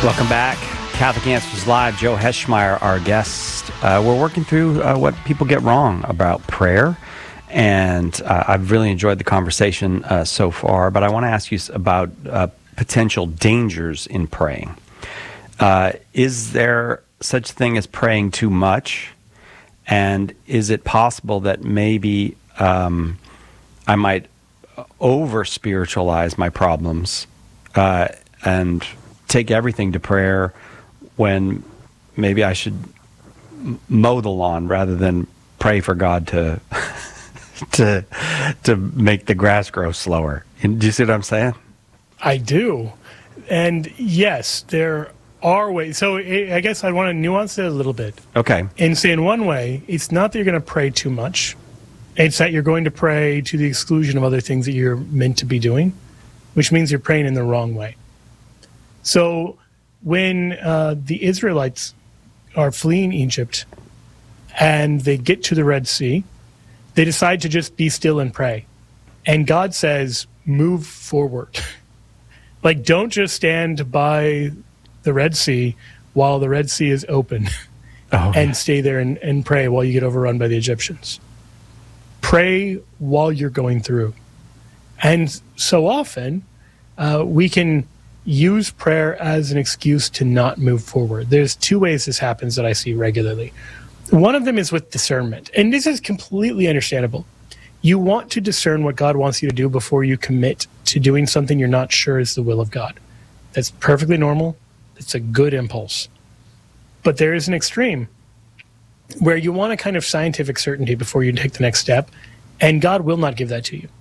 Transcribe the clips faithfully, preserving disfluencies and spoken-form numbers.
Welcome back. Catholic Answers Live. Joe Heschmeyer, our guest. Uh, we're working through uh, what people get wrong about prayer, and uh, I've really enjoyed the conversation uh, so far, but I want to ask you about uh, potential dangers in praying. Uh, is there such a thing as praying too much? And is it possible that maybe um, I might over-spiritualize my problems uh, and take everything to prayer when maybe I should mow the lawn rather than pray for God to to to make the grass grow slower? And do you see what I'm saying? I do. And yes, there are ways. So I guess I want to nuance it a little bit. Okay. And say in one way, it's not that you're going to pray too much. It's that you're going to pray to the exclusion of other things that you're meant to be doing, which means you're praying in the wrong way. So when uh, the Israelites are fleeing Egypt and they get to the Red Sea, they decide to just be still and pray. And God says, move forward. Like, don't just stand by the Red Sea while the Red Sea is open oh, and yeah. stay there and, and pray while you get overrun by the Egyptians. Pray while you're going through. And so often uh, we can use prayer as an excuse to not move forward. There's two ways this happens that I see regularly. One of them is with discernment. And this is completely understandable. You want to discern what God wants you to do before you commit to doing something you're not sure is the will of God. That's perfectly normal. It's a good impulse. But there is an extreme where you want a kind of scientific certainty before you take the next step, and God will not give that to you.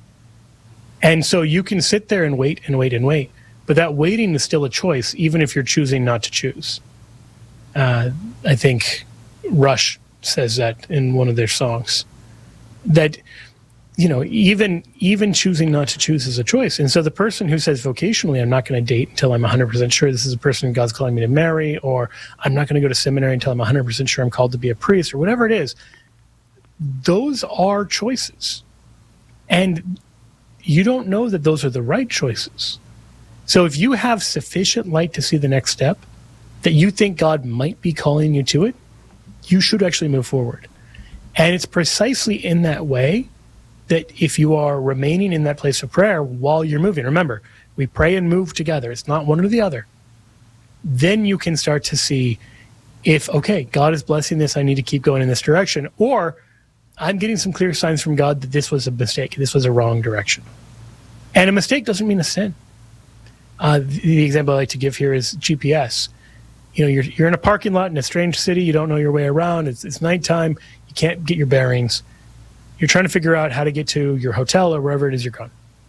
And so you can sit there and wait and wait and wait. But that waiting is still a choice, even if you're choosing not to choose. Uh, I think Rush says that in one of their songs. That, you know, even even choosing not to choose is a choice. And so the person who says vocationally, I'm not going to date until I'm one hundred percent sure this is a person God's calling me to marry, or I'm not going to go to seminary until I'm one hundred percent sure I'm called to be a priest, or whatever it is, those are choices. And you don't know that those are the right choices. So if you have sufficient light to see the next step, that you think God might be calling you to it, you should actually move forward. And it's precisely in that way that if you are remaining in that place of prayer while you're moving, remember, we pray and move together. It's not one or the other. Then you can start to see if, okay, God is blessing this, I need to keep going in this direction, or I'm getting some clear signs from God that this was a mistake, this was a wrong direction. And a mistake doesn't mean a sin. Uh, the, the example I like to give here is G P S. You know, you're you're in a parking lot in a strange city. You don't know your way around. It's it's nighttime. You can't get your bearings. You're trying to figure out how to get to your hotel or wherever it is you're going.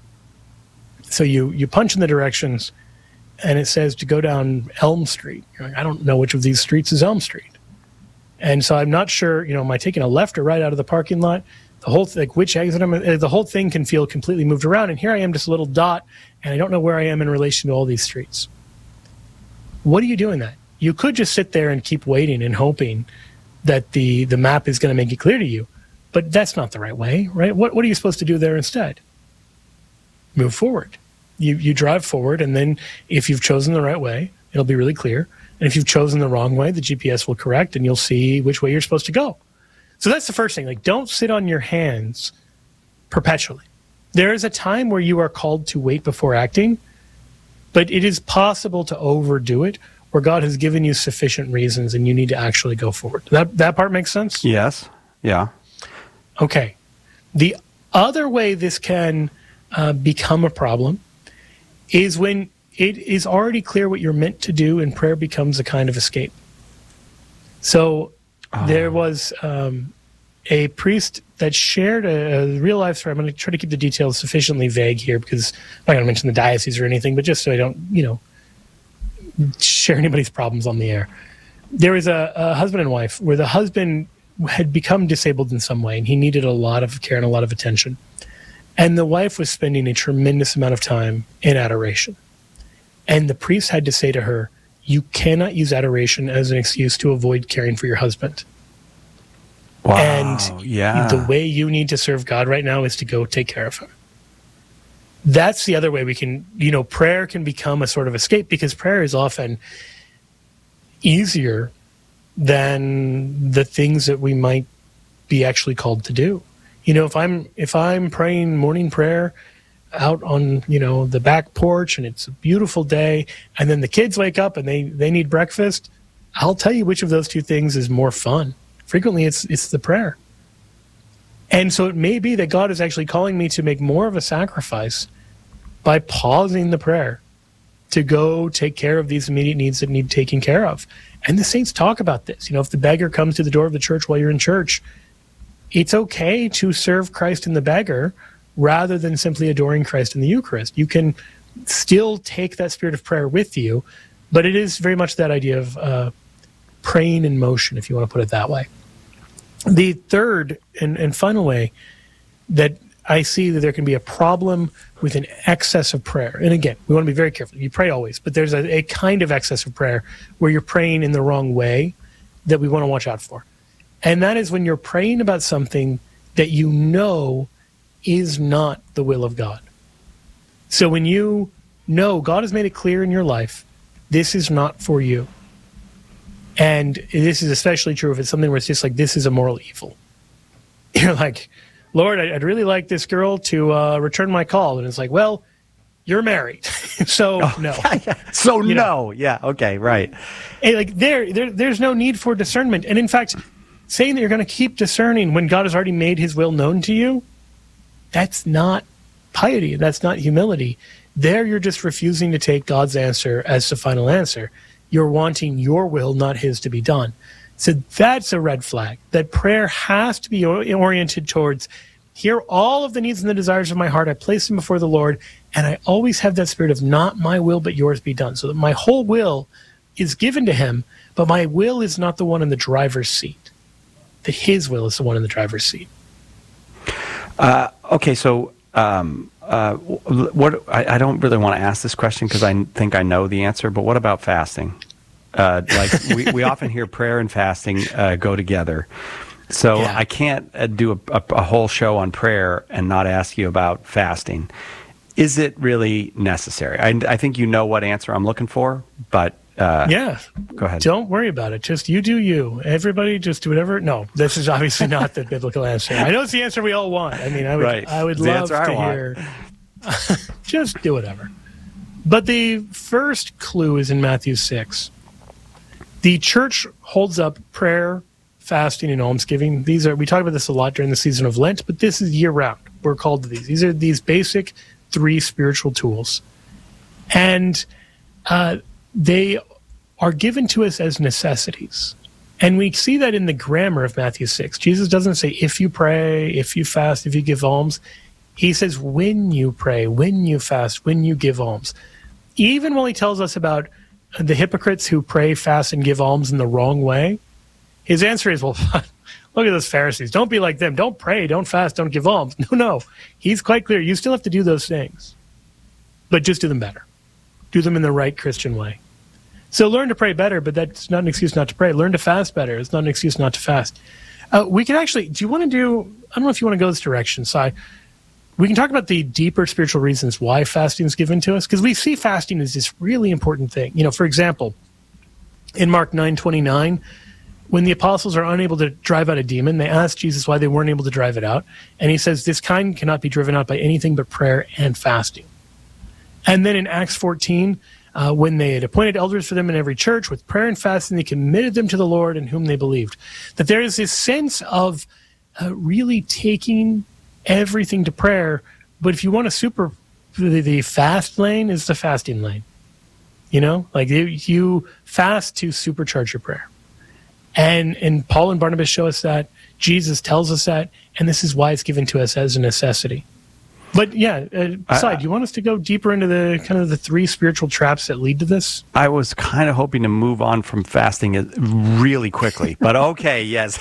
So you you punch in the directions, and it says to go down Elm Street. You're like, I don't know which of these streets is Elm Street, and so I'm not sure. You know, am I taking a left or right out of the parking lot? The whole th- like which exit I'm in, the whole thing can feel completely moved around, and here I am, just a little dot, and I don't know where I am in relation to all these streets. What are you doing that? You could just sit there and keep waiting and hoping that the, the map is going to make it clear to you, but that's not the right way, right? What what are you supposed to do there instead? Move forward. You you drive forward, and then if you've chosen the right way, it'll be really clear. And if you've chosen the wrong way, the G P S will correct, and you'll see which way you're supposed to go. So that's the first thing. Like, don't sit on your hands perpetually. There is a time where you are called to wait before acting, but it is possible to overdo it, where God has given you sufficient reasons and you need to actually go forward. That that part makes sense? Yes. Yeah. Okay. The other way this can uh, become a problem is when it is already clear what you're meant to do and prayer becomes a kind of escape. So oh. there was um, a priest that shared a, a real life story. I'm going to try to keep the details sufficiently vague here because I'm not going to mention the diocese or anything, but just so I don't, you know, share anybody's problems on the air. There was a, a husband and wife where the husband had become disabled in some way and he needed a lot of care and a lot of attention. And the wife was spending a tremendous amount of time in adoration. And the priest had to say to her, you cannot use adoration as an excuse to avoid caring for your husband. Wow, and yeah. the way you need to serve God right now is to go take care of him. that's the other way we can, you know, prayer can become a sort of escape, because prayer is often easier than the things that we might be actually called to do. You know, if I'm if I'm praying morning prayer out on, you know, the back porch and it's a beautiful day, and then the kids wake up and they, they need breakfast, I'll tell you which of those two things is more fun. Frequently it's it's the prayer. And so it may be that God is actually calling me to make more of a sacrifice by pausing the prayer to go take care of these immediate needs that need taking care of. And the saints talk about this. You know, if the beggar comes to the door of the church while you're in church, it's okay to serve Christ in the beggar rather than simply adoring Christ in the Eucharist. You can still take that spirit of prayer with you, but it is very much that idea of uh, praying in motion, if you want to put it that way. The third and, and final way that I see that there can be a problem with an excess of prayer. And again, we want to be very careful. You pray always, but there's a, a kind of excess of prayer where you're praying in the wrong way that we want to watch out for. And that is when you're praying about something that you know is not the will of God. So when you know God has made it clear in your life, this is not for you. And this is especially true if it's something where it's just like, this is a moral evil. You're like, Lord, I'd really like this girl to uh, return my call. And it's like, well, you're married. so oh, no. Yeah, yeah. So you no. know. Yeah. Okay. Right. And like there, there, there's no need for discernment. And in fact, saying that you're going to keep discerning when God has already made his will known to you, that's not piety. That's not humility. There you're just refusing to take God's answer as the final answer. You're wanting your will, not his, to be done. So that's a red flag, that prayer has to be oriented towards, here are all of the needs and the desires of my heart. I place them before the Lord, and I always have that spirit of not my will, but yours be done. So that my whole will is given to him, but my will is not the one in the driver's seat. That his will is the one in the driver's seat. Uh, okay, so um, uh, what I, I don't really want to ask this question because I think I know the answer, but what about fasting? Uh, like we, we often hear prayer and fasting uh, go together. So Yeah. I can't uh, do a, a, a whole show on prayer and not ask you about fasting. Is it really necessary? I, I think you know what answer I'm looking for, but uh, Yeah. go ahead. Don't worry about it. Just you do you. Everybody just do whatever. No, this is obviously not the biblical answer. I know it's the answer we all want. I mean, I would, Right. I would It's the love answer I to want. hear. Just do whatever. But the first clue is in Matthew six. The church holds up prayer, fasting, and almsgiving. These are, we talk about this a lot during the season of Lent, but this is year round. We're called to these. These are these basic three spiritual tools. And uh, they are given to us as necessities. And we see that in the grammar of Matthew six. Jesus doesn't say if you pray, if you fast, if you give alms. He says when you pray, when you fast, when you give alms. Even while he tells us about the hypocrites who pray, fast, and give alms in the wrong way, his answer is, well, look at those Pharisees. Don't be like them. Don't pray, don't fast, don't give alms. No, no. He's quite clear. You still have to do those things, but just do them better. Do them in the right Christian way. So learn to pray better, but that's not an excuse not to pray. Learn to fast better. It's not an excuse not to fast. Uh, we can actually, do you want to do, I don't know if you want to go this direction, Si. We can talk about the deeper spiritual reasons why fasting is given to us, because we see fasting as this really important thing. You know, for example, in Mark nine twenty-nine, when the apostles are unable to drive out a demon, they ask Jesus why they weren't able to drive it out. And he says, this kind cannot be driven out by anything but prayer and fasting. And then in Acts fourteen, uh, when they had appointed elders for them in every church, with prayer and fasting, they committed them to the Lord in whom they believed. That there is this sense of uh, really taking everything to prayer, but if you want a super, the, the fast lane is the fasting lane. You know, like you, you fast to supercharge your prayer. And and Paul and Barnabas show us that. Jesus tells us that, and this is why it's given to us as a necessity. But yeah, uh, Si, do you want us to go deeper into the kind of the three spiritual traps that lead to this? I was kind of hoping to move on from fasting really quickly, but okay, yes.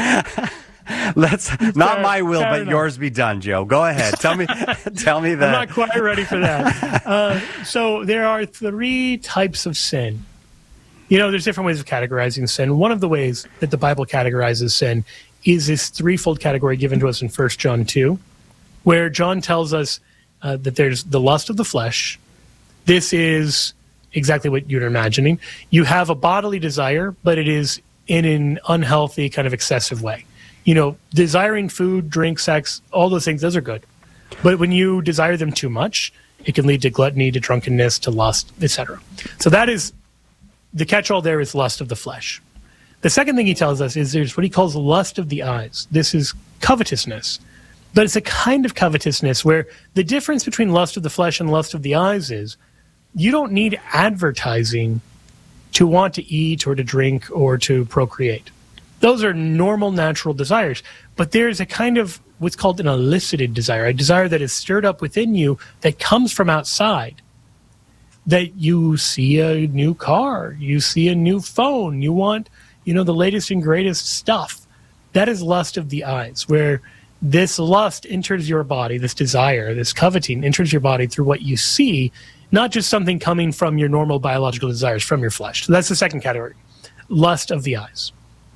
Let's not Fair- my will, fair but enough. yours be done, Joe. Go ahead. Tell me. Tell me I'm that. not quite ready for that. Uh, so there are three types of sin. You know, there's different ways of categorizing sin. One of the ways that the Bible categorizes sin is this threefold category given to us in First John two, where John tells us uh, that there's the lust of the flesh. This is exactly what you're imagining. You have a bodily desire, but it is in an unhealthy kind of excessive way. You know, desiring food, drink, sex, all those things, those are good. But when you desire them too much, it can lead to gluttony, to drunkenness, to lust, et cetera. So that is, the catch-all there is lust of the flesh. The second thing he tells us is there's what he calls lust of the eyes. This is covetousness. But it's a kind of covetousness where the difference between lust of the flesh and lust of the eyes is you don't need advertising to want to eat or to drink or to procreate. Those are normal, natural desires. But there's a kind of what's called an elicited desire, a desire that is stirred up within you that comes from outside. That you see a new car, you see a new phone, you want, you know, the latest and greatest stuff. That is lust of the eyes, where this lust enters your body, this desire, this coveting enters your body through what you see, not just something coming from your normal biological desires from your flesh. So that's the second category, lust of the eyes.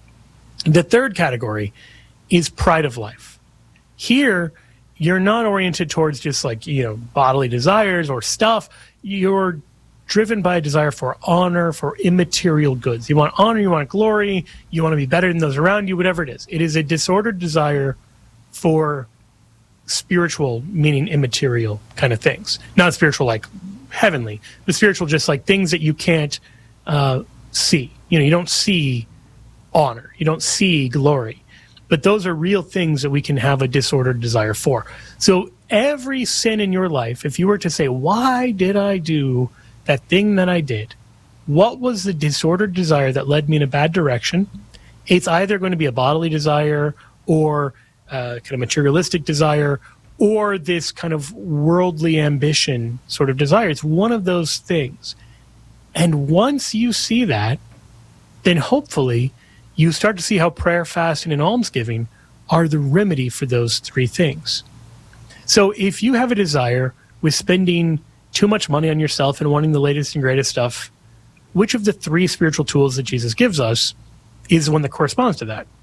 The third category is pride of life. Here, you're not oriented towards just like, you know, bodily desires or stuff. You're driven by a desire for honor, for immaterial goods. You want honor, you want glory, you want to be better than those around you, whatever it is. It is a disordered desire for spiritual, meaning immaterial kind of things. Not spiritual like heavenly, but spiritual just like things that you can't uh, see. You know, you don't see honor, you don't see glory. But those are real things that we can have a disordered desire for. So every sin in your life, if you were to say, why did I do that thing that I did? What was the disordered desire that led me in a bad direction? It's either going to be a bodily desire or uh, kind of materialistic desire or this kind of worldly ambition sort of desire. It's one of those things. And once you see that, then hopefully you start to see how prayer, fasting, and almsgiving are the remedy for those three things. So if you have a desire with spending too much money on yourself and wanting the latest and greatest stuff, which of the three spiritual tools that Jesus gives us is the one that corresponds to that?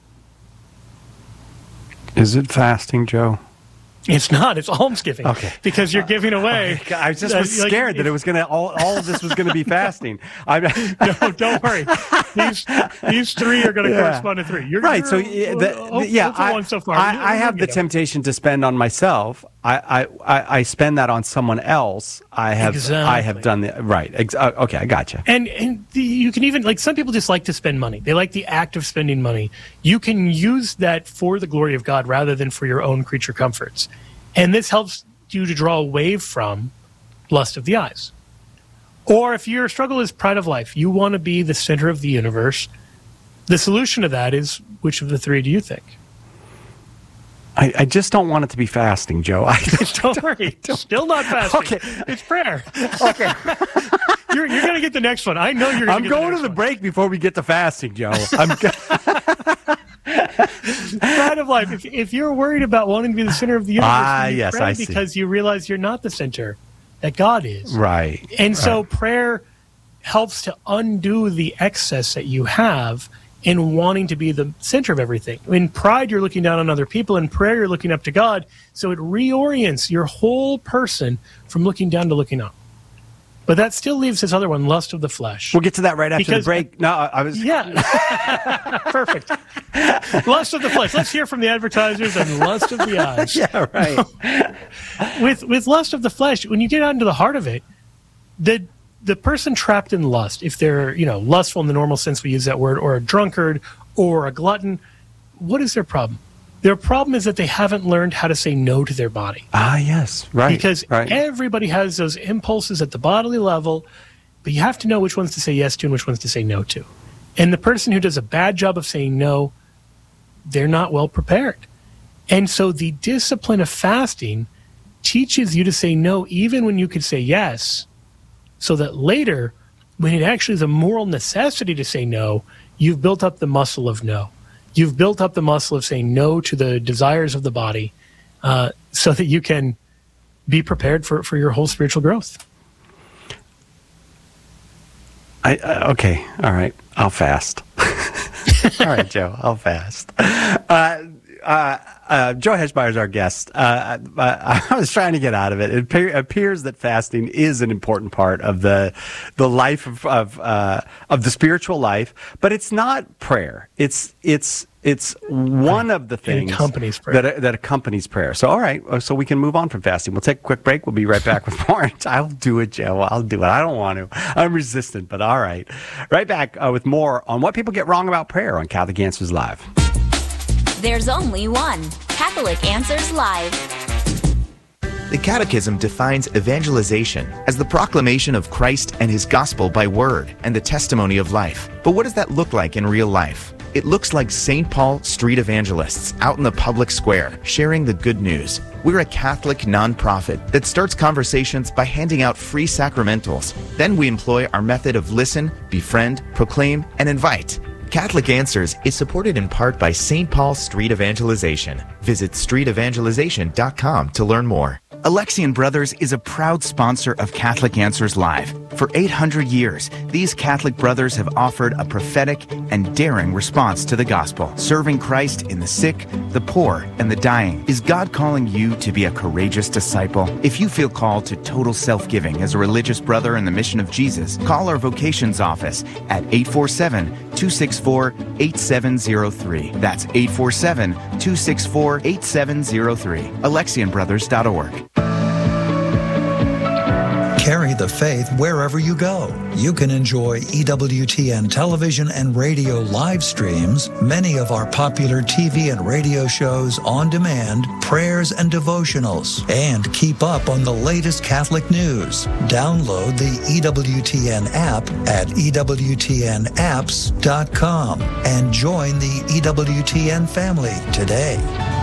Is it fasting, Joe? It's not. It's almsgiving. Okay. Because you're giving away. Oh, I just was uh, scared like, that it was going to, all, all of this was going to be fasting. I'm, no, don't worry. These these three are going to yeah. correspond to three. You're, right. You're, so, the, uh, yeah, I, one so far. I, I have the temptation to spend on myself. I, I, I spend that on someone else. I have exactly. I have done the, right. Ex- okay, I gotcha. And, and the, you can even, like, some people just like to spend money. They like the act of spending money. You can use that for the glory of God rather than for your own creature comforts. And this helps you to draw away from lust of the eyes. Or if your struggle is pride of life, you want to be the center of the universe, the solution to that is, which of the three do you think? I, I just don't want it to be fasting, Joe. I don't worry. Don't. Still not fasting. Okay. It's prayer. Okay. You're, you're going to get the next one. I know you're going to get the next one. I'm going to the break before we get to fasting, Joe. I'm Pride of life. If, if you're worried about wanting to be the center of the universe, ah, you yes, pray I because see. you realize you're not the center, that God is. Right. And so right. prayer helps to undo the excess that you have in wanting to be the center of everything. In pride, you're looking down on other people. In prayer, you're looking up to God. So it reorients your whole person from looking down to looking up. But that still leaves this other one, lust of the flesh. We'll get to that right after because, the break. No, I was... Yeah. Perfect. Lust of the flesh. Let's hear from the advertisers and lust of the eyes. Yeah, right. with with lust of the flesh, when you get out into the heart of it, the the person trapped in lust, if they're, you know, lustful in the normal sense we use that word, or a drunkard, or a glutton, what is their problem? Their problem is that they haven't learned how to say no to their body. Ah, yes, right. Because right. everybody has those impulses at the bodily level, but you have to know which ones to say yes to and which ones to say no to. And the person who does a bad job of saying no, they're not well prepared. And so the discipline of fasting teaches you to say no even when you could say yes, so that later, when it actually is a moral necessity to say no, you've built up the muscle of no. You've built up the muscle of saying no to the desires of the body uh, so that you can be prepared for, for your whole spiritual growth. I, uh, okay, all right, I'll fast. All right, Joe, I'll fast. Uh, uh, uh, Joe Heschmeyer is our guest. Uh, I, I was trying to get out of it. It appear, appears that fasting is an important part of the the life of of, uh, of the spiritual life, but it's not prayer. It's it's it's one of the things it accompanies prayer. that that accompanies prayer. So, all right, so we can move on from fasting. We'll take a quick break. We'll be right back with more. I'll do it, Joe. I'll do it. I don't want to. I'm resistant, but all right. Right back uh, with more on what people get wrong about prayer on Catholic Answers Live. There's only one Catholic Answers Live. The Catechism defines evangelization as the proclamation of Christ and his gospel by word and the testimony of life. But what does that look like in real life? It looks like Saint Paul street evangelists out in the public square sharing the good news. We're a Catholic nonprofit that starts conversations by handing out free sacramentals. Then we employ our method of listen, befriend, proclaim, and invite. Catholic Answers is supported in part by Saint Paul Street Evangelization. Visit street evangelization dot com to learn more. Alexian Brothers is a proud sponsor of Catholic Answers Live. For eight hundred years, these Catholic brothers have offered a prophetic and daring response to the gospel, serving Christ in the sick, the poor, and the dying. Is God calling you to be a courageous disciple? If you feel called to total self-giving as a religious brother in the mission of Jesus, call our vocations office at eight four seven, two six four, eight seven zero three. That's eight four seven, two six four, eight seven zero three. Alexian Brothers dot org. Carry the faith wherever you go. You can enjoy E W T N television and radio live streams, many of our popular T V and radio shows on demand, prayers and devotionals, and keep up on the latest Catholic news. Download the E W T N app at E W T N apps dot com and join the E W T N family today.